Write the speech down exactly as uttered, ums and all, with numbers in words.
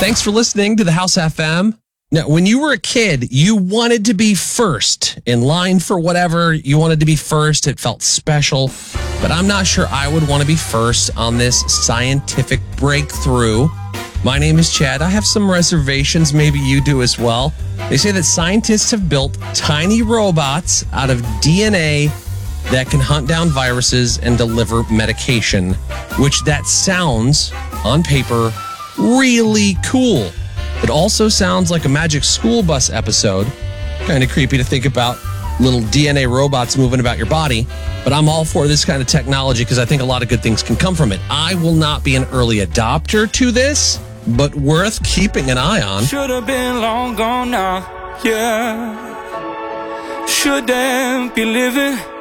Thanks for listening to the House F M. Now, when you were a kid, you wanted to be first in line for whatever. You wanted to be first. It felt special. But I'm not sure I would want to be first on this scientific breakthrough. My name is Chad. I have some reservations. Maybe you do as well. They say that scientists have built tiny robots out of D N A that can hunt down viruses and deliver medication, which that sounds, on paper, really cool. It also sounds like a Magic School Bus episode. Kind of creepy to think about little D N A robots moving about your body. But I'm all for this kind of technology because I think a lot of good things can come from it. I will not be an early adopter to this, but worth keeping an eye on. Should have been long gone now, yeah. Shouldn't be living